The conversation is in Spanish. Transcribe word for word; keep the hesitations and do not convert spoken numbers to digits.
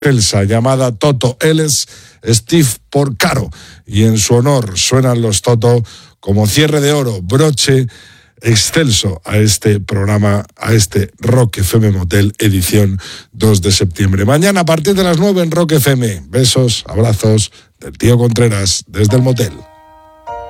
excelsa llamada Toto. Él es Steve Porcaro y en su honor suenan los Toto como cierre de oro, broche excelso a este programa, a este Rock F M Motel edición dos de septiembre. Mañana a partir de las nueve en Rock F M. Besos, abrazos del tío Contreras desde el motel.